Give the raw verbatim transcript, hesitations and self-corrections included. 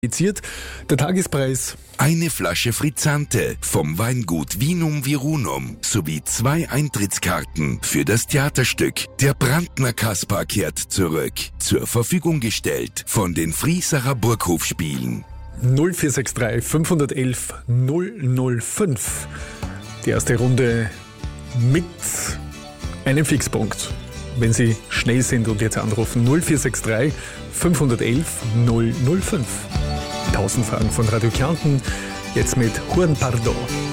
Der Tagespreis. Eine Flasche Frizzante vom Weingut Vinum Virunum sowie zwei Eintrittskarten für das Theaterstück Der Brandner Kaspar kehrt zurück. Zur Verfügung gestellt von den Friesacher Burghofspielen. null vier sechs drei fünf eins eins null null fünf. Die erste Runde mit einem Fixpunkt. Wenn Sie schnell sind und jetzt anrufen, null vier sechs drei fünf eins eins null null fünf. tausend Fragen von Radio Kärnten, jetzt mit Juan Pardo.